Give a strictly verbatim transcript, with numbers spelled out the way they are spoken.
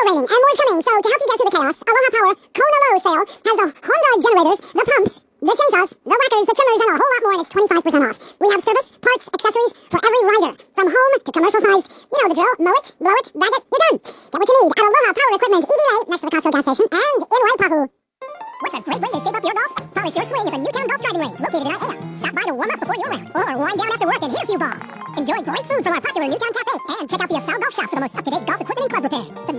raining, and more's coming, so to help you get through the chaos, Aloha Power Kona Low sale has the Honda generators, the pumps, the chainsaws, the whackers, the trimmers, and a whole lot more, and it's twenty-five percent off. We have service, parts, accessories for every rider, from home to commercial sized. You know the drill. Mow it, blow it, bag it, you're done. Get what you need at Aloha Power Equipment, E V A, next to the Costco gas station, and in Waipahu. What's a great way to shape up your golf? Polish your swing at the Newtown Golf Driving Range, located in Aiea. Stop by to warm up before your round, or wind down after work and hit a few balls. Enjoy great food from our popular Newtown Cafe, and check out the Asal Golf Shop for the most up-to-date golf equipment and club repairs. The